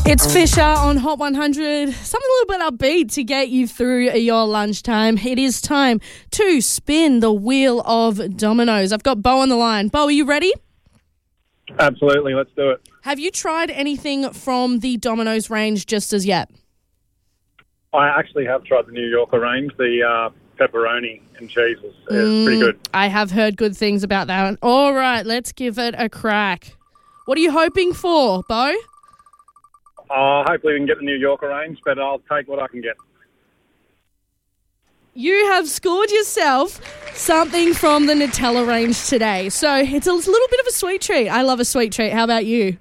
It's Fisher on Hot 100. Something a little bit upbeat to get you through your lunchtime. It is time to spin the wheel of dominoes. I've got Bo on the line. Bo, are you ready? Absolutely, let's do it. Have you tried anything from the Domino's range just as yet? I actually have tried the New Yorker range. The pepperoni and cheese is pretty good. I have heard good things about that one. All right, let's give it a crack. What are you hoping for, Bo? Hopefully we can get the New Yorker range, but I'll take what I can get. You have scored yourself something from the Nutella range today. So it's a little bit of a sweet treat. I love a sweet treat. How about you?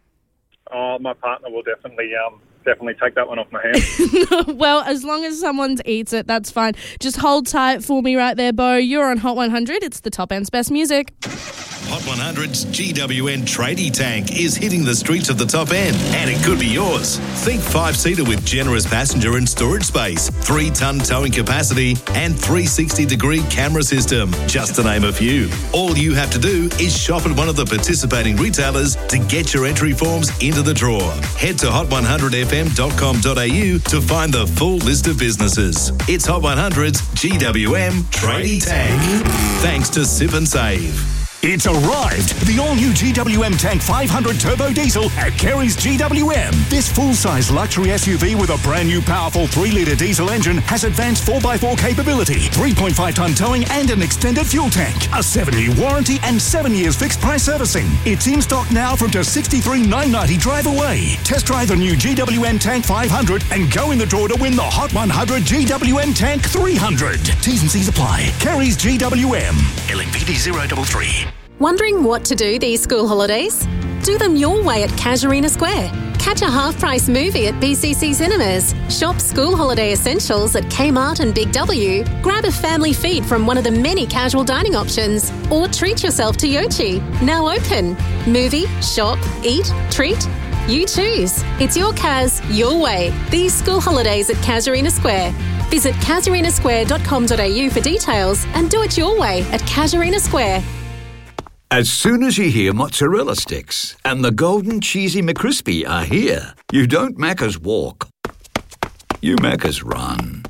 My partner will definitely take that one off my hands. Well, as long as someone eats it, that's fine. Just hold tight for me right there, Bo. You're on Hot 100. It's the top end's best music. Hot 100's GWN Tradie Tank is hitting the streets of the top end, and it could be yours. Think 5-seater with generous passenger and storage space, 3-ton towing capacity, and 360-degree camera system, just to name a few. All you have to do is shop at one of the participating retailers to get your entry forms into the draw. Head to hot100fm.com.au to find the full list of businesses. It's Hot 100's GWM Tradie Tank. Thanks to Sip and Save. It's arrived! The all-new GWM Tank 500 Turbo Diesel at Kerry's GWM. This full-size luxury SUV with a brand-new powerful 3-litre diesel engine has advanced 4x4 capability, 3.5-tonne towing and an extended fuel tank, a 7-year warranty and 7 years fixed-price servicing. It's in stock now from just $63,990 drive away. Test drive the new GWM Tank 500 and go in the draw to win the Hot 100 GWM Tank 300. T's and C's apply. Kerry's GWM. LMPD 033. Wondering what to do these school holidays? Do them your way at Casuarina Square. Catch a half-price movie at BCC Cinemas. Shop school holiday essentials at Kmart and Big W. Grab a family feed from one of the many casual dining options. Or treat yourself to Yochi, now open. Movie, shop, eat, treat. You choose. It's your Kaz, your way. These school holidays at Casuarina Square. Visit casuarinasquare.com.au for details and do it your way at Casuarina Square. As soon as you hear mozzarella sticks and the golden cheesy McCrispy are here, you don't Macca's walk, you Macca's run.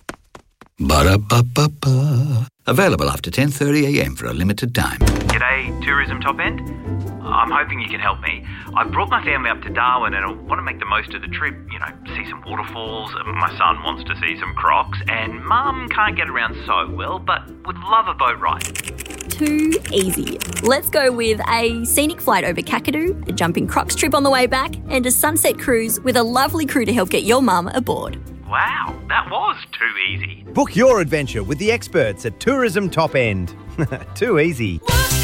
Ba-da-ba-ba-ba. Available after 10:30am for a limited time. G'day, Tourism Top End. I'm hoping you can help me. I've brought my family up to Darwin and I want to make the most of the trip. You know, see some waterfalls. My son wants to see some crocs and Mum can't get around so well but would love a boat ride. Too easy. Let's go with a scenic flight over Kakadu, a jumping crocs trip on the way back and a sunset cruise with a lovely crew to help get your mum aboard. Wow, that was too easy. Book your adventure with the experts at Tourism Top End. Too easy.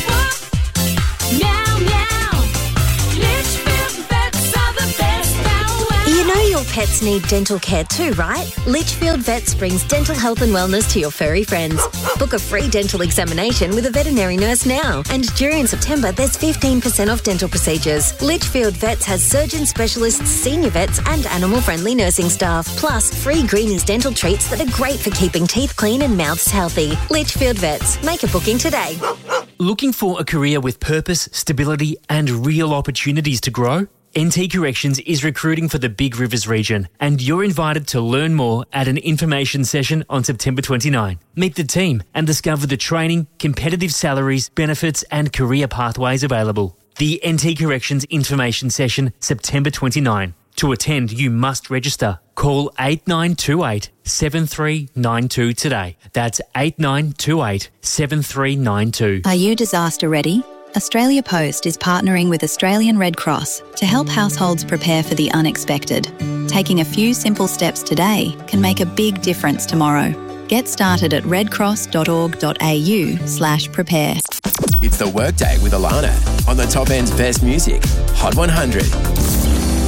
You know your pets need dental care too, right? Litchfield Vets brings dental health and wellness to your furry friends. Book a free dental examination with a veterinary nurse now. And during September, there's 15% off dental procedures. Litchfield Vets has surgeons, specialists, senior vets and animal-friendly nursing staff. Plus, free Greenies dental treats that are great for keeping teeth clean and mouths healthy. Litchfield Vets. Make a booking today. Looking for a career with purpose, stability and real opportunities to grow? NT Corrections is recruiting for the Big Rivers region and you're invited to learn more at an information session on September 29. Meet the team and discover the training, competitive salaries, benefits and career pathways available. The NT Corrections information session, September 29. To attend, you must register. Call 8928 7392 today. That's 8928 7392. Are you disaster ready? Australia Post is partnering with Australian Red Cross to help households prepare for the unexpected. Taking a few simple steps today can make a big difference tomorrow. Get started at redcross.org.au/prepare. It's the Workday with Alana on the Top End's best music, Hot 100.